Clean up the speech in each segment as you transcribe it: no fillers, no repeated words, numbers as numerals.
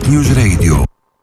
News Radio.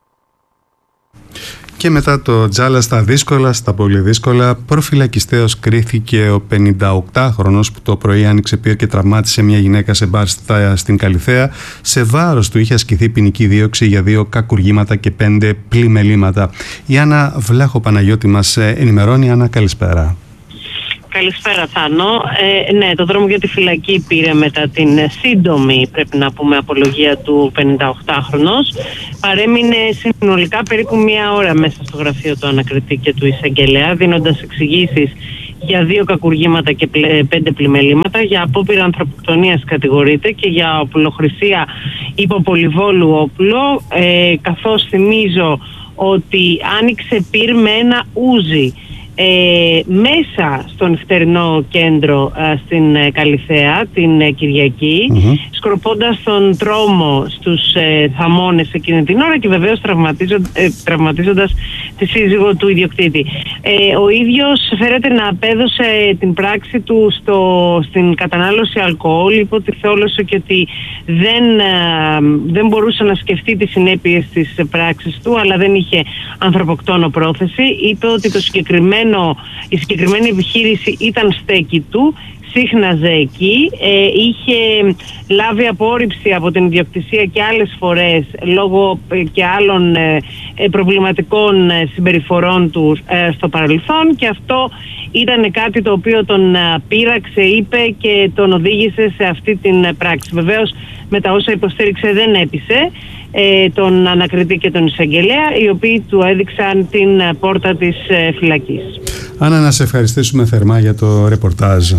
Και μετά το τζάλα στα δύσκολα, στα πολύ δύσκολα, προφυλακιστέως κρίθηκε ο 58χρονος που το πρωί άνοιξε πυρ και τραυμάτισε μια γυναίκα σε μπαρ στην Καλιθέα. Σε βάρος του είχε ασκηθεί ποινική δίωξη για 2 κακουργήματα και 5 πλημελήματα. Η Άννα Βλάχο-Παναγιώτη μας ενημερώνει. Άννα, καλησπέρα. Καλησπέρα, Θάνο. Ναι, το δρόμο για τη φυλακή πήρε μετά την σύντομη, πρέπει να πούμε, απολογία του 58χρονος. Παρέμεινε συνολικά περίπου 1 ώρα μέσα στο γραφείο του ανακριτή και του εισαγγελέα, δίνοντας εξηγήσεις για 2 κακουργήματα και 5 πλημελήματα. Για απόπειρα ανθρωποκτονίας κατηγορείται και για οπλοχρησία υποπολιβόλου όπλο, καθώς θυμίζω ότι άνοιξε πυρ με ένα ούζι μέσα στο νυχτερινό κέντρο στην Καλιθέα την Κυριακή, σκορπώντας τον τρόμο στους θαμώνες εκείνη την ώρα και βεβαίως τραυματίζοντας τη σύζυγο του ιδιοκτήτη. Ο ίδιος φέρεται να απέδωσε την πράξη του στην κατανάλωση αλκοόλ, είπε ότι θόλωσε και ότι δεν μπορούσε να σκεφτεί τις συνέπειες της πράξης του, αλλά δεν είχε ανθρωποκτόνο πρόθεση. Είπε ότι η συγκεκριμένη επιχείρηση ήταν στέκη του, σύχναζε εκεί, είχε λάβει απόρριψη από την ιδιοκτησία και άλλες φορές λόγω και άλλων προβληματικών συμπεριφορών του στο παρελθόν, και αυτό ήταν κάτι το οποίο τον πείραξε, είπε, και τον οδήγησε σε αυτή την πράξη. Βεβαίως με τα όσα υποστήριξε δεν έπεισε τον ανακριτή και τον εισαγγελέα, οι οποίοι του έδειξαν την πόρτα της φυλακής. Άννα, να σε ευχαριστήσουμε θερμά για το ρεπορτάζ.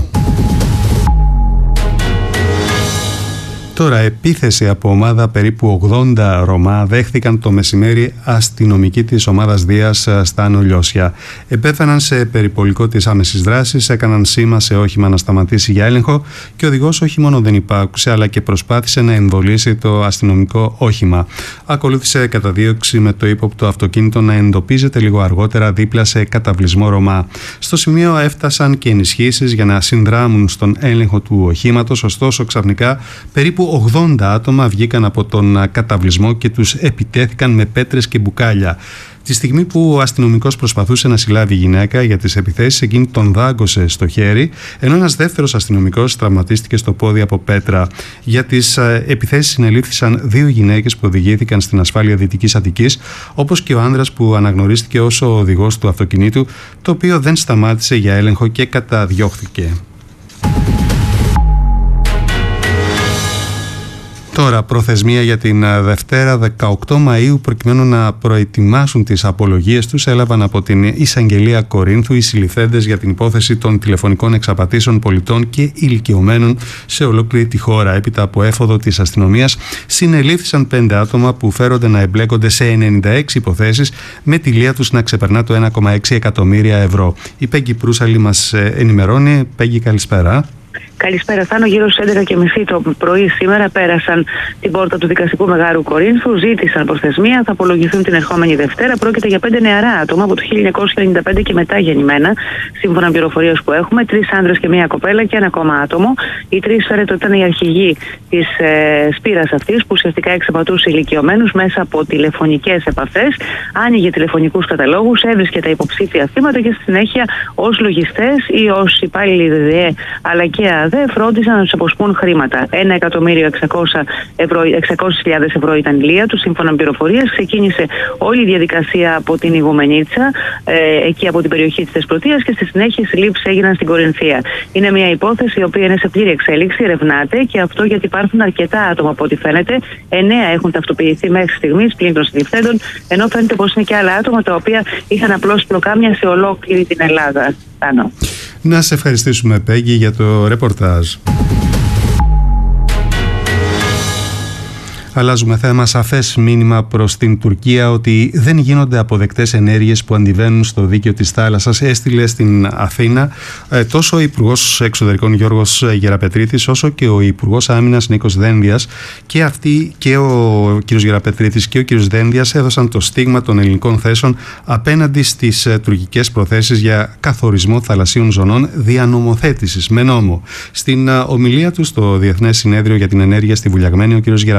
Τώρα, επίθεση από ομάδα περίπου 80 Ρωμά δέχθηκαν το μεσημέρι αστυνομικοί της ομάδας Δίας στα Νολιώσια. Επέφεραν σε περιπολικό της άμεσης δράσης, έκαναν σήμα σε όχημα να σταματήσει για έλεγχο και ο οδηγός όχι μόνο δεν υπάκουσε, αλλά και προσπάθησε να εμβολήσει το αστυνομικό όχημα. Ακολούθησε καταδίωξη με το ύποπτο αυτοκίνητο να εντοπίζεται λίγο αργότερα δίπλα σε καταβλισμό Ρωμά. Στο σημείο έφτασαν και ενισχύσεις για να συνδράμουν στον έλεγχο του οχήματος, ωστόσο ξαφνικά περίπου 80 άτομα βγήκαν από τον καταβλισμό και τους επιτέθηκαν με πέτρες και μπουκάλια. Τη στιγμή που ο αστυνομικός προσπαθούσε να συλλάβει γυναίκα για τις επιθέσεις, εκείνη τον δάγκωσε στο χέρι, ενώ ένας δεύτερος αστυνομικός τραυματίστηκε στο πόδι από πέτρα. Για τις επιθέσεις συνελήφθησαν 2 γυναίκες που οδηγήθηκαν στην ασφάλεια Δυτικής Αττικής, όπως και ο άνδρας που αναγνωρίστηκε ως ο οδηγός του αυτοκινήτου, το οποίο δεν σταμάτησε για έλεγχο και καταδιώχθηκε. Τώρα, προθεσμία για την Δευτέρα 18 Μαΐου προκειμένου να προετοιμάσουν τις απολογίες τους έλαβαν από την Εισαγγελία Κορίνθου οι συλληφθέντες για την υπόθεση των τηλεφωνικών εξαπατήσεων πολιτών και ηλικιωμένων σε ολόκληρη τη χώρα. Έπειτα από έφοδο της αστυνομίας συνελήφθησαν 5 άτομα που φέρονται να εμπλέκονται σε 96 υποθέσεις, με τη λία τους να ξεπερνά το 1,6 εκατομμύρια ευρώ. Η Πέγγι Προύσαλη μας ενημερώνει. Πέγγι, καλησπέρα. Καλησπέρα, Θάνο. Γύρω στις 11:30 το πρωί σήμερα πέρασαν την πόρτα του Δικαστικού Μεγάρου Κορίνθου, ζήτησαν προθεσμία, θα απολογηθούν την ερχόμενη Δευτέρα. Πρόκειται για 5 νεαρά άτομα από το 1995 και μετά γεννημένα, σύμφωνα με πληροφορίες που έχουμε, 3 άνδρες και 1 κοπέλα και 1 ακόμα άτομο. Οι 3 φέρεται ότι ήταν οι αρχηγοί της σπήρας αυτής, που ουσιαστικά εξαπατούσε ηλικιωμένους μέσα από τηλεφωνικές επαφές, άνοιγε τηλεφωνικούς καταλόγους, έβρισκε τα υποψήφια θύματα και στη συνέχεια ως λογιστές ή ως υπάλληλοι ΔΔΕ αλλά και ΑΔΕ φρόντισαν να τους αποσπούν χρήματα. 1.600.000 ευρώ ήταν η λία του, σύμφωνα με πληροφορίες. Ξεκίνησε όλη η διαδικασία από την Ηγουμενίτσα, εκεί από την περιοχή της Θεσπρωτείας, και στη συνέχεια οι συλλήψεις έγιναν στην Κορινθία. Είναι μια υπόθεση η οποία είναι σε πλήρη εξέλιξη, ερευνάται, και αυτό γιατί υπάρχουν αρκετά άτομα από ό,τι φαίνεται. 9 έχουν ταυτοποιηθεί μέχρι στιγμής πλην των συλληφθέντων, ενώ φαίνεται πως είναι και άλλα άτομα τα οποία είχαν απλώς πλοκάμια σε ολόκληρη την Ελλάδα. Να σε ευχαριστήσουμε, Πέγγι, για το ρεπορτάζ. Αλλάζουμε θέμα. Σαφές μήνυμα προς την Τουρκία ότι δεν γίνονται αποδεκτές ενέργειες που αντιβαίνουν στο δίκαιο της θάλασσας. Έστειλε στην Αθήνα τόσο ο Υπουργός Εξωτερικών Γιώργος Γεραπετρίτης, όσο και ο Υπουργός Άμυνας Νίκος Δένδιας. Και αυτοί, και ο κ. Γεραπετρίτης και ο κ. Δένδιας, έδωσαν το στίγμα των ελληνικών θέσεων απέναντι στις τουρκικές προθέσεις για καθορισμό θαλασσίων ζωνών δια νομοθέτησης με νόμο. Στην ομιλία του στο Διεθνές Συνέδριο για την Ενέργεια στη Βουλιαγμένη, ο κ. Γεραπετρίτης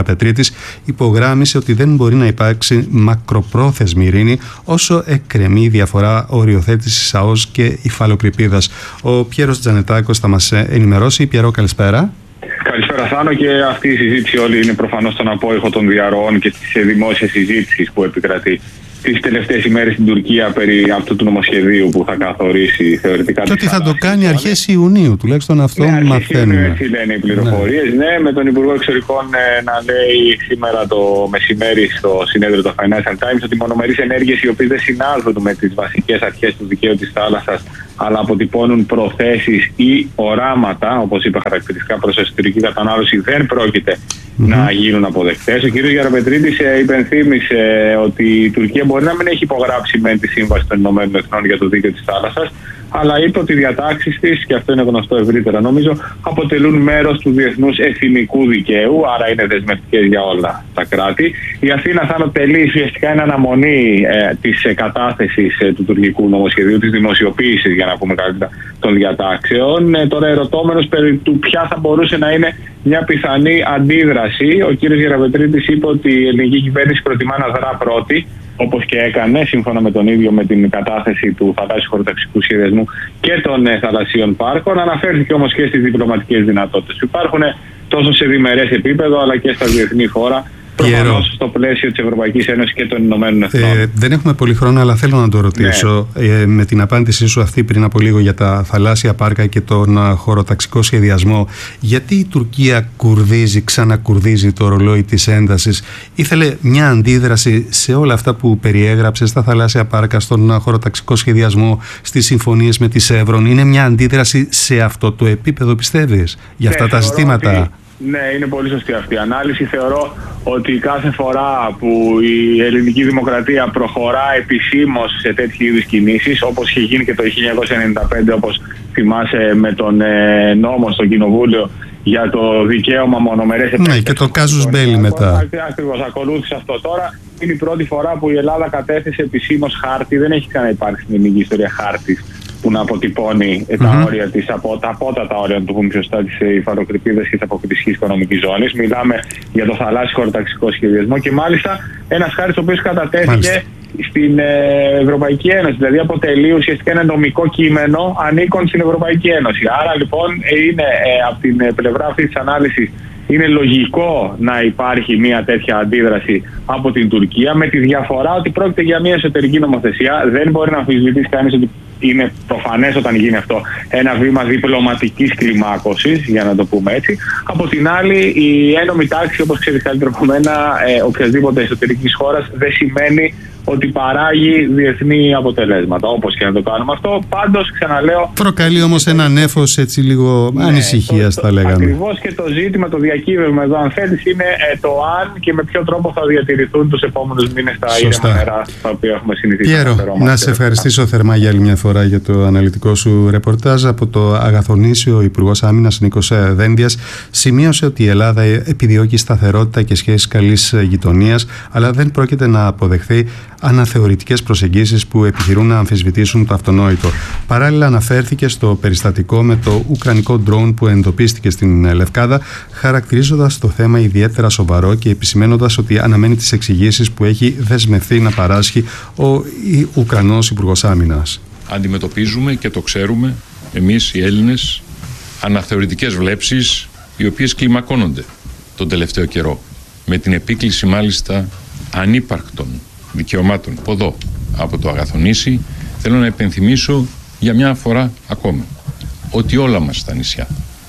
Αραβετρίτης υπογράμμισε ότι δεν μπορεί να υπάρξει μακροπρόθεσμη ειρήνη όσο εκκρεμεί η διαφορά οριοθέτησης ΑΟΣ και υφαλοκρηπίδας. Ο Πιέρος Τζανετάκος θα μας ενημερώσει. Πιέρο, καλησπέρα. Καλησπέρα Θάνο, και αυτή η συζήτηση όλη είναι προφανώς στον απόϊχο των διαρροών και της δημόσιας συζήτησης που επικρατεί τις τελευταίες ημέρες στην Τουρκία περί αυτού του νομοσχεδίου που θα καθορίσει θεωρητικά. Και ότι θα το κάνει αρχές Ιουνίου, τουλάχιστον αυτό μαθαίνουμε. Έτσι λένε οι πληροφορίες. Ναι, με τον Υπουργό Εξωτερικών να λέει σήμερα το μεσημέρι στο συνέδριο του Financial Times ότι μονομερείς ενέργειες οι οποίες δεν συνάδουν με τις βασικές αρχές του δικαίου της θάλασσας, αλλά αποτυπώνουν προθέσεις ή οράματα, όπως είπε χαρακτηριστικά προς εσωτερική κατανάλωση, δεν πρόκειται να γίνουν αποδεκτές. Ο κ. Γεραπετρίτης υπενθύμησε ότι η Τουρκία μπορεί να μην έχει υπογράψει με τη Σύμβαση των Ηνωμένων Εθνών για το Δίκαιο της Θάλασσας, αλλά είπε ότι οι διατάξεις της, και αυτό είναι γνωστό ευρύτερα νομίζω, αποτελούν μέρος του διεθνούς εθνικού δικαίου, άρα είναι δεσμευτικές για όλα τα κράτη. Η Αθήνα θα τελεί ουσιαστικά εν αναμονή της κατάθεσης του τουρκικού νομοσχεδίου, της δημοσιοποίησης, για να πούμε καλύτερα, των διατάξεων. Τώρα ερωτώμενος περί του ποια θα μπορούσε να είναι μια πιθανή αντίδραση, ο κ. Γεραπετρίτης είπε ότι η ελληνική κυβέρνηση προτιμά να δρά πρώτη, όπως και έκανε σύμφωνα με τον ίδιο με την κατάθεση του θαλάσσιου χωροταξικού σχεδιασμού και των θαλασσίων πάρκων. Αναφέρθηκε όμως και στις διπλωματικές δυνατότητες που υπάρχουν τόσο σε διμερές επίπεδο αλλά και στα διεθνή φόρα. Προφανώς στο πλαίσιο της Ευρωπαϊκής Ένωσης και των Ηνωμένων Εθνών. Δεν έχουμε πολύ χρόνο, αλλά θέλω να το ρωτήσω. Ναι. Με την απάντησή σου αυτή πριν από λίγο για τα θαλάσσια πάρκα και τον χωροταξικό σχεδιασμό, γιατί η Τουρκία ξανακουρδίζει το ρολόι της έντασης? Ήθελε μια αντίδραση σε όλα αυτά που περιέγραψε, στα θαλάσσια πάρκα, στον χωροταξικό σχεδιασμό, στις συμφωνίες με τη Σεύρον. Είναι μια αντίδραση σε αυτό το επίπεδο, πιστεύεις, για αυτά τα ζητήματα? Ναι, είναι πολύ σωστή αυτή η ανάλυση. Θεωρώ ότι κάθε φορά που η ελληνική δημοκρατία προχωρά επισήμως σε τέτοιου είδους κινήσεις, όπως είχε γίνει και το 1995, όπως θυμάσαι, με τον νόμο στο Κοινοβούλιο για το δικαίωμα μονομερές επέκτασης. Ναι, και το κάζους μπέλι μετά. Ακριβώς, ακολούθησε αυτό τώρα. Είναι η πρώτη φορά που η Ελλάδα κατέθεσε επισήμως χάρτη. Δεν έχει ξαναυπάρξει στην ελληνική ιστορία χάρτης που να αποτυπώνει τα όρια της, τα απότατα όρια, να το πούμε σωστά, της υφαλοκρηπίδας και της αποκλειστικής οικονομικής ζώνης. Μιλάμε για το θαλάσσιο χωροταξικό σχεδιασμό και μάλιστα ένας χάρτης ο οποίος κατατέθηκε στην Ευρωπαϊκή Ένωση. Δηλαδή αποτελεί ουσιαστικά ένα νομικό κείμενο ανήκον στην Ευρωπαϊκή Ένωση. Άρα λοιπόν είναι από την πλευρά αυτή της ανάλυσης είναι λογικό να υπάρχει μια τέτοια αντίδραση από την Τουρκία, με τη διαφορά ότι πρόκειται για μια εσωτερική νομοθεσία. Δεν μπορεί να αμφισβητήσει κανείς ότι είναι προφανές όταν γίνει αυτό ένα βήμα διπλωματικής κλιμάκωσης, για να το πούμε έτσι. Από την άλλη, η ένομη τάξη, όπως ξέρεις καλύτερα από μένα, οποιασδήποτε εσωτερικής χώρας, δεν σημαίνει ότι παράγει διεθνή αποτελέσματα, όπως και να το κάνουμε αυτό. Πάντως, ξαναλέω, προκαλεί όμως ένα νέφος έτσι λίγο ανησυχίας, θα λέγαμε. Ακριβώς, και το ζήτημα, το διακύβευμα εδώ, αν θέλεις, είναι το αν και με ποιο τρόπο θα διατηρηθούν τους επόμενους μήνες τα ήρεμα νερά τα οποία έχουμε συνηθίσει. Πιέρο, να σε ευχαριστήσω θερμά για άλλη μια φορά για το αναλυτικό σου ρεπορτάζ. Από το Αγαθονήσιο, ο Υπουργός Άμυνας Νίκος Δένδιας σημείωσε ότι η Ελλάδα επιδιώκει σταθερότητα και σχέσεις καλής γειτονίας, αλλά δεν πρόκειται να αποδεχθεί αναθεωρητικές προσεγγίσεις που επιχειρούν να αμφισβητήσουν το αυτονόητο. Παράλληλα, αναφέρθηκε στο περιστατικό με το ουκρανικό ντρόουν που εντοπίστηκε στην Λευκάδα, χαρακτηρίζοντας το θέμα ιδιαίτερα σοβαρό και επισημένοντας ότι αναμένει τις εξηγήσεις που έχει δεσμευθεί να παράσχει ο Ουκρανός Υπουργός Άμυνας. Αντιμετωπίζουμε, και το ξέρουμε εμείς οι Έλληνες, αναθεωρητικές βλέψεις οι οποίες κλιμακώνονται τον τελευταίο καιρό, με την επίκληση μάλιστα ανύπαρκτων δικαιωμάτων. Εδώ, από το Αγαθονήσι, θέλω να υπενθυμίσω για μια φορά ακόμα ότι όλα μας τα νησιά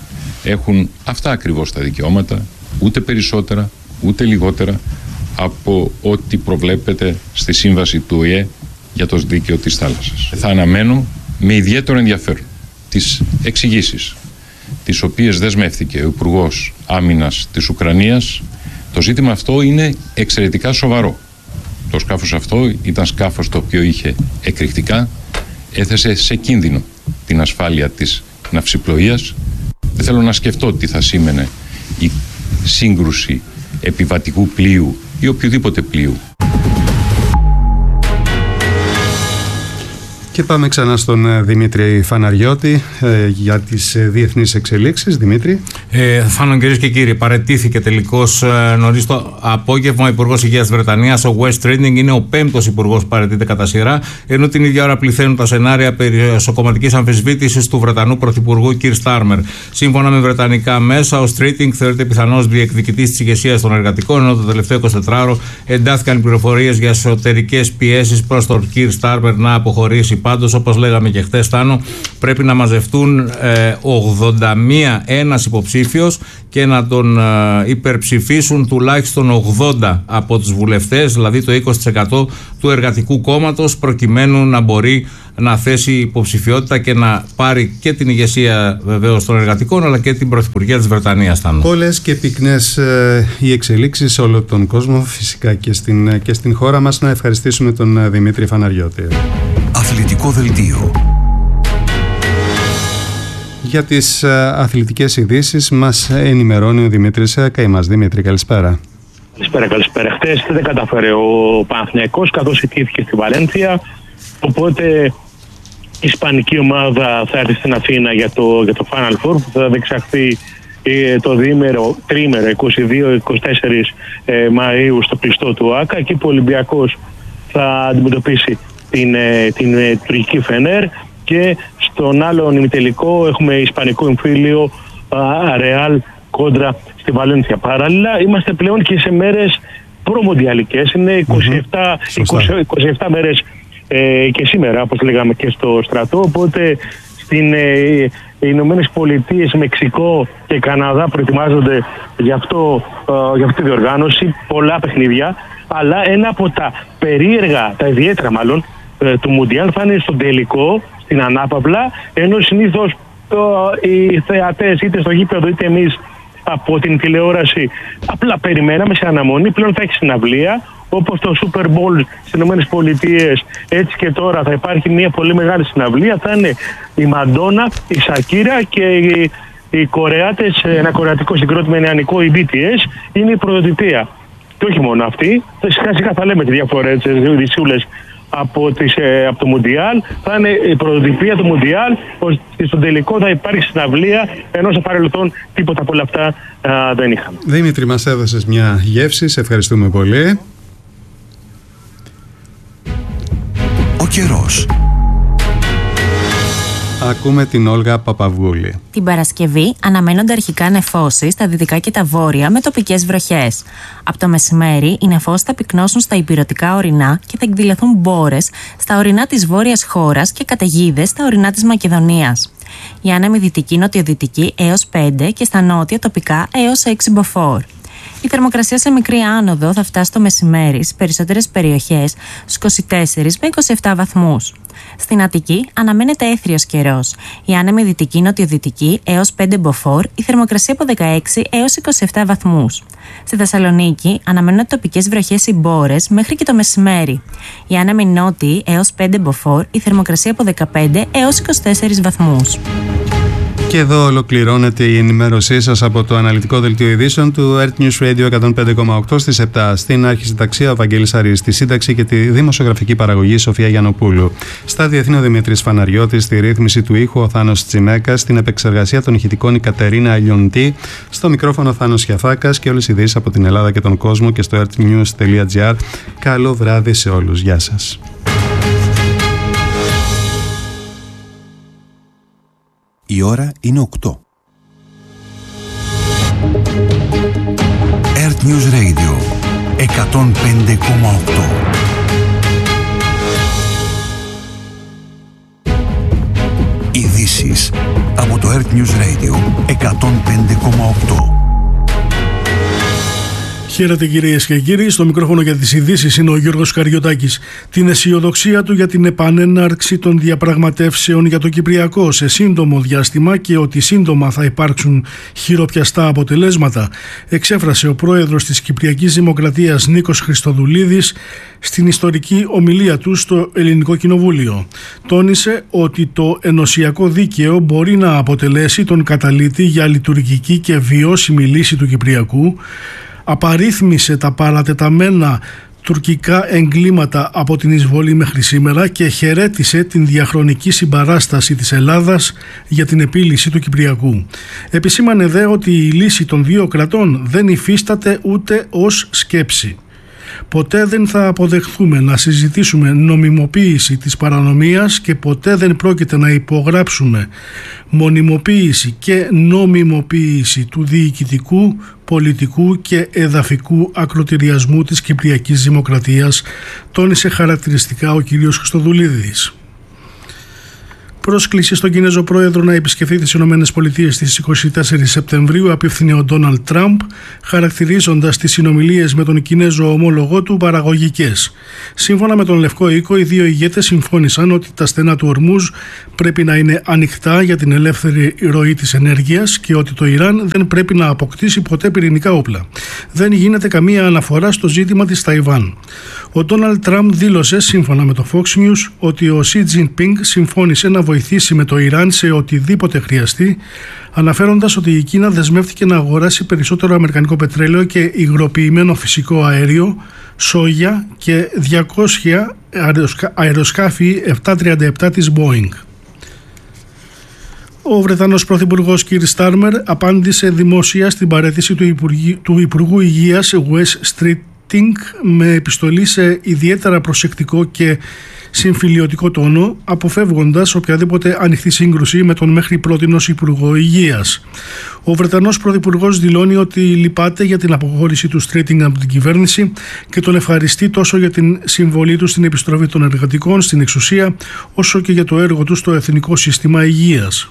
έχουν αυτά ακριβώς τα δικαιώματα, ούτε περισσότερα ούτε λιγότερα από ό,τι προβλέπεται στη σύμβαση του ΟΗΕ για το δίκαιο της θάλασσας. Θα αναμένω με ιδιαίτερο ενδιαφέρον τις εξηγήσεις τις οποίες δεσμεύτηκε ο Υπουργός Άμυνας της Ουκρανίας. Το ζήτημα αυτό είναι εξαιρετικά σοβαρό. Το σκάφος αυτό ήταν σκάφος το οποίο είχε εκρηκτικά, έθεσε σε κίνδυνο την ασφάλεια της ναυσιπλοείας. Δεν θέλω να σκεφτώ τι θα σήμαινε η σύγκρουση επιβατικού πλοίου ή οποιοδήποτε πλοίου. Και πάμε ξανά στον Δημήτρη Φαναριώτη για τις διεθνείς εξελίξεις. Δημήτρη. Φάνο, κυρίες και κύριοι, παραιτήθηκε τελικώς νωρίς το απόγευμα ο Υπουργός Υγείας της Βρετανίας, ο Wes Streeting. Είναι ο 5ος υπουργός που παραιτείται κατά σειρά, ενώ την ίδια ώρα πληθαίνουν τα σενάρια περί εσωκομματικής αμφισβήτησης του Βρετανού Πρωθυπουργού Keir Starmer. Σύμφωνα με βρετανικά μέσα, ο Streeting θεωρείται πιθανός διεκδικητής της ηγεσίας των εργατικών, ενώ το τελευταίο 24ωρο εντάθηκαν πληροφορίες για εσωτερικές πιέσεις προς τον Keir Starmer να αποχωρήσει. Πάντως, όπως λέγαμε και χθες, Θάνο, πρέπει να μαζευτούν 81 ένας υποψήφιος και να τον υπερψηφίσουν τουλάχιστον 80 από τους βουλευτές, δηλαδή το 20% του Εργατικού Κόμματος, προκειμένου να μπορεί να θέσει υποψηφιότητα και να πάρει και την ηγεσία βεβαίως των εργατικών, αλλά και την πρωθυπουργία της Βρετανίας. Πολλές και πυκνές οι εξελίξεις σε όλο τον κόσμο, φυσικά και στην χώρα μας. Να ευχαριστήσουμε τον Δημήτρη Φαναριώτη. Αθλητικό δελτίο. Για τις αθλητικές ειδήσεις μας ενημερώνει ο Δημήτρης Καημάς. Δημήτρη, καλησπέρα. Καλησπέρα. Χθες δεν κατάφερε ο Παναθηναϊκός, καθώς ηττήθηκε στη Βαλένθια. Οπότε η ισπανική ομάδα θα έρθει στην Αθήνα για το Final Four, που θα διεξαχθεί το τρίμερο 22-24 Μαΐου στο κλειστό του ΆΚΑ, και που ο Ολυμπιακός θα αντιμετωπίσει την τουρκική Φενέρ, και στον άλλο ημιτελικό έχουμε ισπανικό εμφύλιο Ρεάλ κόντρα στη Βαλένθια. Παράλληλα είμαστε πλέον και σε μέρες προμοντιαλικές, είναι 27 μέρες και σήμερα, όπως λέγαμε και στο στρατό, οπότε οι Ηνωμένες Πολιτείες, Μεξικό και Καναδά προετοιμάζονται για αυτή τη διοργάνωση, πολλά παιχνίδια, αλλά ένα από τα περίεργα, τα ιδιαίτερα μάλλον, του Μουντιάλ θα είναι στον τελικό, στην ανάπαυλα, ενώ συνήθως οι θεατές είτε στο γήπεδο είτε εμείς από την τηλεόραση απλά περιμέναμε σε αναμονή. Πλέον θα έχει συναυλία, όπως το Super Bowl στις Ηνωμένες Πολιτείες, έτσι και τώρα θα υπάρχει μια πολύ μεγάλη συναυλία. Θα είναι η Μαντόνα, η Σακύρα και οι Κορεάτες, ένα κορεατικό συγκρότημα νεανικό, η BTS, είναι η πρωτοτυπία. Και όχι μόνο αυτή, σιγά σιγά θα λέμε τις διαφορές, τις δυσούλες από το Μουντιάλ. Θα είναι η πρωτοτυπία του Μουντιάλ, ώστε στον τελικό θα υπάρχει συναυλία, ενώ στο παρελθόν τίποτα από όλα αυτά δεν είχαμε. Δημήτρη, μας έδωσες μια γεύση, σε ευχαριστούμε πολύ. Ο καιρός. Ακούμε την Όλγα Παπαβούλη. Την Παρασκευή αναμένονται αρχικά νεφώσεις στα δυτικά και τα βόρεια με τοπικές βροχές. Από το μεσημέρι οι νεφώσεις θα πυκνώσουν στα ηπειρωτικά ορεινά και θα εκδηλωθούν μπόρες στα ορεινά της βόρειας χώρας και καταιγίδες στα ορεινά της Μακεδονίας. Η άνεμη δυτική-νοτιοδυτική έως 5 και στα νότια τοπικά έως 6 μποφόρ. Η θερμοκρασία σε μικρή άνοδο θα φτάσει το μεσημέρι στις περισσότερες περιοχές στους 24 με 27 βαθμούς. Στην Αττική αναμένεται έθριος καιρός. Η άνεμη δυτική-νοτιοδυτική έως 5 μποφόρ, η θερμοκρασία από 16 έως 27 βαθμούς. Στη Θεσσαλονίκη αναμένονται τοπικές βροχές ή μπόρες μέχρι και το μεσημέρι. Η άνεμη νότιη έως 5 μποφόρ, η θερμοκρασία από 15 έως 24 βαθμούς. Και εδώ ολοκληρώνεται η ενημέρωσή σας από το αναλυτικό δελτίο ειδήσεων του Earth News Radio 105,8 στις 7. Στην αρχισυνταξία ο Βαγγέλης Αρής, στη σύνταξη και τη δημοσιογραφική παραγωγή Σοφία Γιαννοπούλου. Στα διεθνή ο Δημήτρης Φαναριώτης, στη ρύθμιση του ήχου ο Θάνος Τσιμέκας, στην επεξεργασία των ηχητικών η Κατερίνα Αλιοντή, στο μικρόφωνο Θάνος Χιαφάκας και όλες οι ειδήσεις από την Ελλάδα και τον κόσμο και στο earthnews.gr. Καλό βράδυ σε όλους. Γεια σας. Η ώρα είναι 8. Earth News Radio 105,8. Ειδήσεις από το Earth News Radio 105,8. Χαίρετε κυρίες και κύριοι, στο μικρόφωνο για τις ειδήσεις είναι ο Γιώργος Καριωτάκης. Την αισιοδοξία του για την επανέναρξη των διαπραγματεύσεων για το Κυπριακό σε σύντομο διάστημα και ότι σύντομα θα υπάρξουν χειροπιαστά αποτελέσματα εξέφρασε ο πρόεδρος της Κυπριακής Δημοκρατίας Νίκος Χριστοδουλίδης στην ιστορική ομιλία του στο Ελληνικό Κοινοβούλιο. Τόνισε ότι το ενωσιακό δίκαιο μπορεί να αποτελέσει τον καταλύτη για λειτουργική και βιώσιμη λύση του Κυπριακού. Απαρίθμησε τα παρατεταμένα τουρκικά εγκλήματα από την εισβολή μέχρι σήμερα και χαιρέτησε την διαχρονική συμπαράσταση της Ελλάδας για την επίλυση του Κυπριακού. Επισήμανε δε ότι η λύση των δύο κρατών δεν υφίσταται ούτε ως σκέψη. Ποτέ δεν θα αποδεχθούμε να συζητήσουμε νομιμοποίηση της παρανομίας και ποτέ δεν πρόκειται να υπογράψουμε μονιμοποίηση και νομιμοποίηση του διοικητικού, πολιτικού και εδαφικού ακροτηριασμού της Κυπριακής Δημοκρατίας, τόνισε χαρακτηριστικά ο κ. Χριστοδουλίδης. Πρόσκληση στον Κινέζο πρόεδρο να επισκεφθεί τις ΗΠΑ στις 24 Σεπτεμβρίου απίφθινε ο Ντόναλντ Τραμπ, χαρακτηρίζοντας τις συνομιλίες με τον Κινέζο ομόλογό του παραγωγικές. Σύμφωνα με τον Λευκό Οίκο, οι δύο ηγέτες συμφώνησαν ότι τα στενά του Ορμούζ πρέπει να είναι ανοιχτά για την ελεύθερη ροή της ενέργειας και ότι το Ιράν δεν πρέπει να αποκτήσει ποτέ πυρηνικά όπλα. Δεν γίνεται καμία αναφορά στο ζήτημα της Ταϊβάν. Ο Ντόναλντ Τραμπ δήλωσε, σύμφωνα με το Fox News, ότι ο Σι Τζινπίνγκ συμφώνησε να βοηθήσει με το Ιράν σε οτιδήποτε χρειαστεί, αναφέροντας ότι η Κίνα δεσμεύτηκε να αγοράσει περισσότερο αμερικανικό πετρέλαιο και υγροποιημένο φυσικό αέριο, σόγια και 200 αεροσκάφη 737 της Boeing. Ο Βρετανός Πρωθυπουργός κ. Στάρμερ απάντησε δημόσια στην παραίτηση του Υπουργού Υγείας Wes Streeting με επιστολή σε ιδιαίτερα προσεκτικό και συμφιλιωτικό τόνο, αποφεύγοντας οποιαδήποτε ανοιχτή σύγκρουση με τον μέχρι πρότινος Υπουργό Υγείας. Ο Βρετανός Πρωθυπουργός δηλώνει ότι λυπάται για την αποχώρηση του Streeting από την κυβέρνηση και τον ευχαριστεί τόσο για την συμβολή του στην επιστροφή των εργατικών στην εξουσία, όσο και για το έργο του στο Εθνικό Σύστημα Υγείας.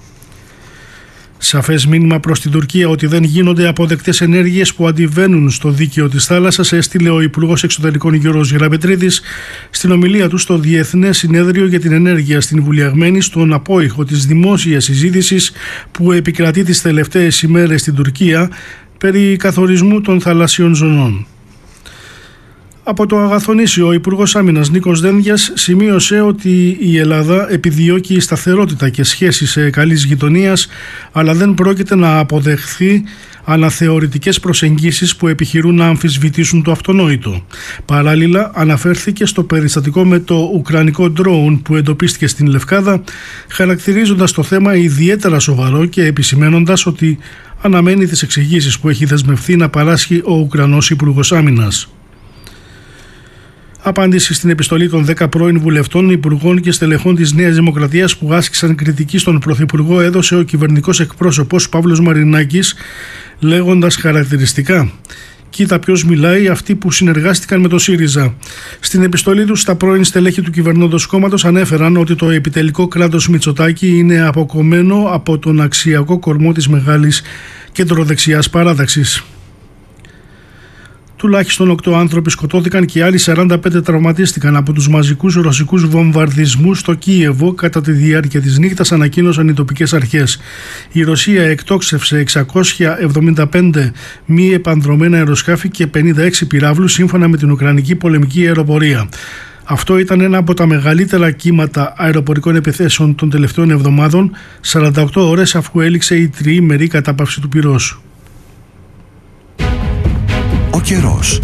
Σαφές μήνυμα προς την Τουρκία ότι δεν γίνονται αποδεκτές ενέργειες που αντιβαίνουν στο δίκαιο της θάλασσας έστειλε ο Υπουργός Εξωτερικών Γιώργος Γεραπετρίδης στην ομιλία του στο Διεθνές Συνέδριο για την Ενέργεια στην Βουλιαγμένη, στον απόϊχο της δημόσιας συζήτησης που επικρατεί τις τελευταίες ημέρες στην Τουρκία περί καθορισμού των θαλασσιών ζωνών. Από το Αγαθονήσιο, ο Υπουργός Άμυνας Νίκος Δένδιας σημείωσε ότι η Ελλάδα επιδιώκει σταθερότητα και σχέσεις καλής γειτονίας, αλλά δεν πρόκειται να αποδεχθεί αναθεωρητικές προσεγγίσεις που επιχειρούν να αμφισβητήσουν το αυτονόητο. Παράλληλα, αναφέρθηκε στο περιστατικό με το ουκρανικό drone που εντοπίστηκε στην Λευκάδα, χαρακτηρίζοντας το θέμα ιδιαίτερα σοβαρό και επισημένοντας ότι αναμένει τις εξηγήσεις που έχει δεσμευθεί να παράσχει ο Ουκρανός Υπουργός Άμυνας. Απάντηση στην επιστολή των 10 πρώην βουλευτών, υπουργών και στελεχών της Νέας Δημοκρατίας που άσκησαν κριτική στον Πρωθυπουργό έδωσε ο κυβερνητικός εκπρόσωπος Παύλος Μαρινάκης, λέγοντας χαρακτηριστικά: «Κοίτα ποιος μιλάει, αυτοί που συνεργάστηκαν με το ΣΥΡΙΖΑ». Στην επιστολή τους, τα πρώην στελέχη του κυβερνώντος κόμματος ανέφεραν ότι το επιτελικό κράτος Μητσοτάκη είναι αποκομμένο από τον αξιακό κορμό της μεγάλης κεντροδεξιάς παράταξης. Τουλάχιστον 8 άνθρωποι σκοτώθηκαν και άλλοι 45 τραυματίστηκαν από τους μαζικούς ρωσικούς βομβαρδισμούς στο Κίεβο κατά τη διάρκεια της νύχτας, ανακοίνωσαν οι τοπικές αρχές. Η Ρωσία εκτόξευσε 675 μη επανδρωμένα αεροσκάφη και 56 πυράβλους σύμφωνα με την Ουκρανική πολεμική αεροπορία. Αυτό ήταν ένα από τα μεγαλύτερα κύματα αεροπορικών επιθέσεων των τελευταίων εβδομάδων, 48 ώρες αφού έληξε η τριήμερη κατάπαυση του πυρός. Ο καιρός.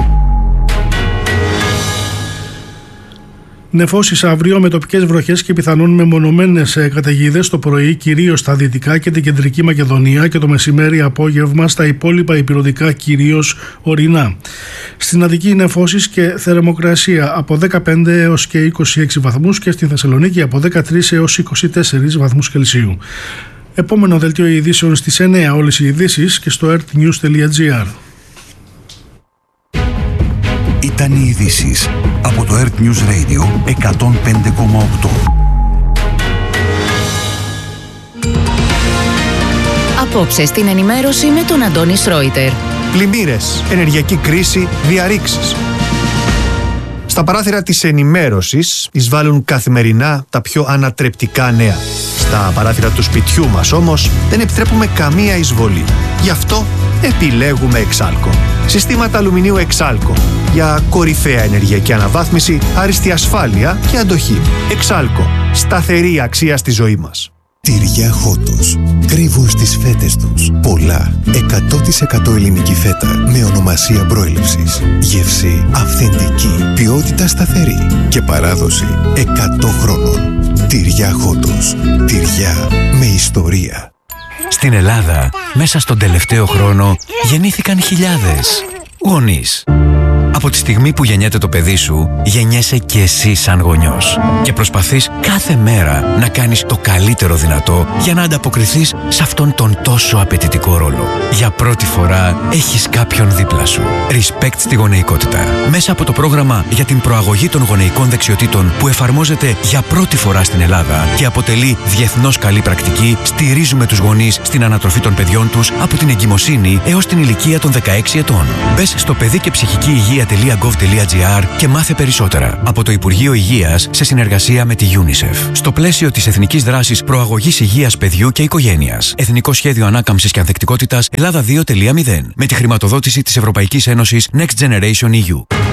Νεφώσεις αύριο με τοπικές βροχές και πιθανόν μεμονωμένες καταιγίδες το πρωί, κυρίως στα δυτικά και την κεντρική Μακεδονία, και το μεσημέρι απόγευμα στα υπόλοιπα ηπειρωτικά, κυρίως ορεινά. Στην Αττική νεφώσεις και θερμοκρασία από 15 έως και 26 βαθμούς και στη Θεσσαλονίκη από 13 έως 24 βαθμούς Κελσίου. Επόμενο δελτίο ειδήσεων στις 9 όλες οι ειδήσεις και στο earthnews.gr. Ήταν οι ειδήσεις από το Earth News Radio 105,8. Απόψε στην ενημέρωση με τον Αντώνη Σρόιτερ. Πλημμύρες, ενεργειακή κρίση, διαρρήξεις. Στα παράθυρα της ενημέρωσης εισβάλλουν καθημερινά τα πιο ανατρεπτικά νέα. Στα παράθυρα του σπιτιού μας όμως δεν επιτρέπουμε καμία εισβολή. Γι' αυτό επιλέγουμε Exalco. Συστήματα αλουμινίου Exalco για κορυφαία ενεργειακή αναβάθμιση, άριστη ασφάλεια και αντοχή. Exalco. Σταθερή αξία στη ζωή μας. Τυριά Χότος. Κρύβουν στις φέτες τους πολλά. 100% ελληνική φέτα με ονομασία προέλευσης. Γεύση αυθεντική. Ποιότητα σταθερή. Και παράδοση 100 χρόνων. Τυριά Χότος. Τυριά με ιστορία. Στην Ελλάδα, μέσα στον τελευταίο χρόνο, γεννήθηκαν χιλιάδες γονείς. Από τη στιγμή που γεννιέται το παιδί σου, γεννιέσαι και εσύ σαν γονιός. Και προσπαθείς κάθε μέρα να κάνεις το καλύτερο δυνατό για να ανταποκριθείς σε αυτόν τον τόσο απαιτητικό ρόλο. Για πρώτη φορά έχεις κάποιον δίπλα σου. Respect στη γονεϊκότητα. Μέσα από το πρόγραμμα για την προαγωγή των γονεϊκών δεξιοτήτων που εφαρμόζεται για πρώτη φορά στην Ελλάδα και αποτελεί διεθνώς καλή πρακτική, στηρίζουμε τους γονείς στην ανατροφή των παιδιών τους από την εγκυμοσύνη έως την ηλικία των 16 ετών. Μπες στο παιδί και ψυχική υγεία.gov.gr και μάθε περισσότερα. Από το Υπουργείο Υγείας σε συνεργασία με τη UNICEF. Στο πλαίσιο της Εθνικής Δράσης Προαγωγής Υγείας Παιδιού και Οικογένειας. Εθνικό Σχέδιο Ανάκαμψης και Ανθεκτικότητας Ελλάδα 2.0. Με τη χρηματοδότηση της Ευρωπαϊκής Ένωσης Next Generation EU.